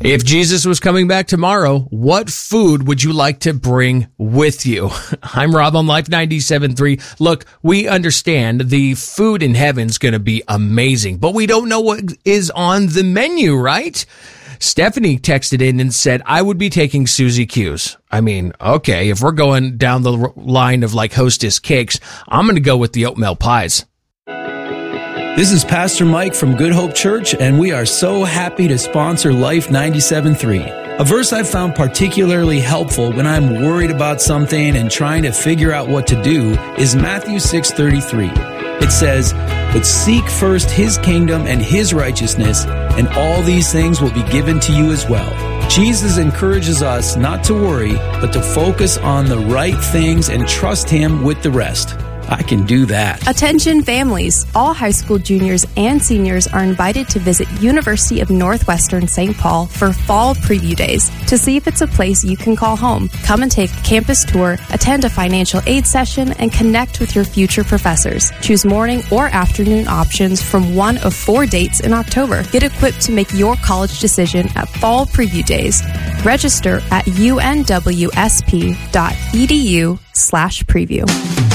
If Jesus was coming back tomorrow, what food would you like to bring with you? I'm Rob on Life 97.3. Look, we understand the food in heaven's going to be amazing, but we don't know what is on the menu, right? Stephanie texted in and said, I would be taking Suzy Q's. I mean, okay, if we're going down the line of like Hostess cakes, I'm going to go with the oatmeal pies. This is Pastor Mike from Good Hope Church, and we are so happy to sponsor Life 97.3. A verse I've found particularly helpful when I'm worried about something and trying to figure out what to do is Matthew 6:33. It says, "But seek first His kingdom and His righteousness, and all these things will be given to you as well." Jesus encourages us not to worry, but to focus on the right things and trust Him with the rest. I can do that. Attention families. All high school juniors and seniors are invited to visit University of Northwestern St. Paul for fall preview days to see if it's a place you can call home. Come and take a campus tour, attend a financial aid session, and connect with your future professors. Choose morning or afternoon options from one of 4 dates in October. Get equipped to make your college decision at fall preview days. Register at unwsp.edu/preview.